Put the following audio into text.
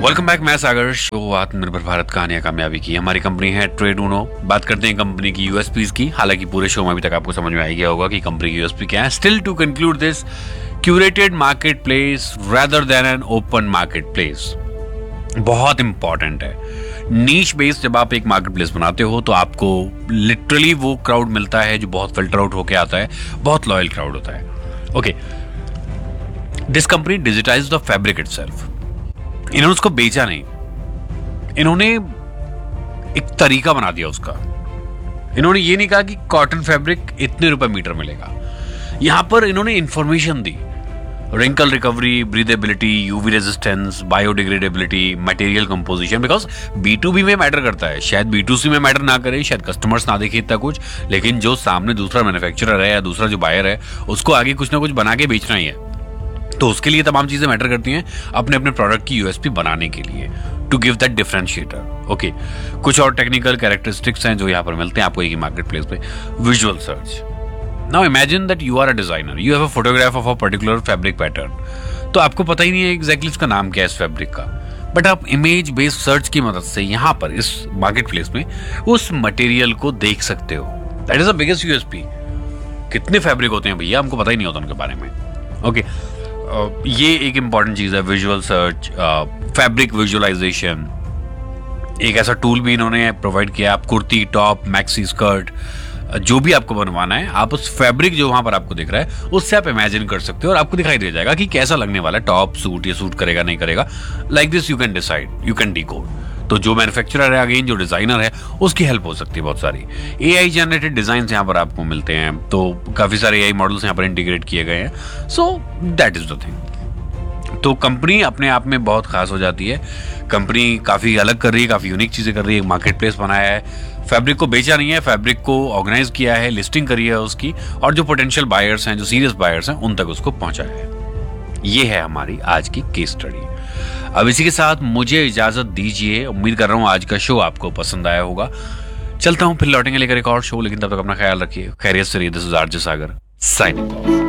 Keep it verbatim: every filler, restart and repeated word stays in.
Welcome back. मैं सागर। Show आत्मनिर्भर भारत कहानियां कामयाबी की। हमारी कंपनी है ट्रेडूनो। बात करते हैं कंपनी की यूएसपीज की। हालांकि पूरे शो में अभी तक आपको समझ में आ गया होगा कि कंपनी की यूएसपी क्या है। Still to conclude this, curated market place rather than an open market place बहुत इंपॉर्टेंट है। नीश बेस्ड जब आप एक मार्केट प्लेस बनाते हो तो आपको लिटरली वो क्राउड मिलता है जो बहुत फिल्टर आउट होकर आता है, बहुत लॉयल क्राउड होता है। Okay, this company digitised the fabric itself. इन्होंने उसको बेचा नहीं, इन्होंने एक तरीका बना दिया उसका। इन्होंने ये नहीं कहा कि कॉटन फैब्रिक इतने रुपए मीटर मिलेगा। यहां पर इन्होंने information the, wrinkle recovery, breathability, UV resistance, biodegradability, material composition. Because B to be में मैटर करता है, शायद बी टू सी में मैटर ना करे, शायद कस्टमर्स ना देखे इतना कुछ, लेकिन जो सामने दूसरा मैन्युफैक्चरर है या दूसरा जो बायर है उसको आगे कुछ ना कुछ बना के बेचना ही है। तो उसके लिए तमाम चीजें मैटर करती हैं अपने अपने प्रोडक्ट की यूएसपी बनाने के लिए, to give that differentiator. Okay, कुछ और टेक्निकल कैरेक्टरिस्टिक्स हैं जो यहाँ पर मिलते हैं आपको एक ही मार्केट प्लेस पे। Visual search. Now imagine that you are a designer, you have a photograph of a particular fabric pattern. तो आपको पता ही नहीं है एग्जैक्टली उसका नाम क्या है इस फैब्रिक का, बट आप इमेज बेस्ड सर्च की मदद से यहाँ पर इस मार्केट प्लेस में उस मटेरियल को देख सकते हो। That is the biggest USP. कितने फैब्रिक होते हैं भैया, हमको पता ही नहीं होता उनके बारे में। Okay okay. Uh, ये एक इंपॉर्टेंट चीज है, विजुअल सर्च, फैब्रिक विजुअलाइजेशन। एक ऐसा टूल भी इन्होंने प्रोवाइड किया। आप कुर्ती, टॉप, मैक्सी, स्कर्ट, जो भी आपको बनवाना है, आप उस फैब्रिक जो वहां पर आपको दिख रहा है उससे आप इमेजिन कर सकते हो और आपको दिखाई दे जाएगा कि कैसा लगने वाला है। टॉप सूट, ये सूट करेगा नहीं करेगा। Like this you can decide, you can decode. तो जो मैन्युफैक्चरर है, अगेन जो डिजाइनर है, उसकी हेल्प हो सकती है बहुत सारी। एआई जनरेटेड डिजाइन यहाँ पर आपको मिलते हैं, तो काफी सारे एआई मॉडल्स यहाँ पर इंटीग्रेट किए गए हैं। So that is the thing. तो कंपनी अपने आप में बहुत खास हो जाती है। कंपनी काफी अलग कर रही है, काफी यूनिक चीजें कर रही है। मार्केट प्लेस बनाया है, फैब्रिक को बेचा नहीं है, फैब्रिक को ऑर्गेनाइज किया है, लिस्टिंग करी है उसकी, और जो पोटेंशियल बायर्स हैं, जो सीरियस बायर्स हैं, उन तक उसको पहुंचाया है। ये है हमारी आज की केस स्टडी। अब इसी के साथ मुझे इजाजत दीजिए। उम्मीद कर रहा हूं आज का शो आपको पसंद आया होगा। चलता हूं, फिर लौटेंगे लेकर एक और शो, लेकिन तब तक अपना ख्याल रखिए। खैरियत से रहिए। This is RJ Sagar signing off.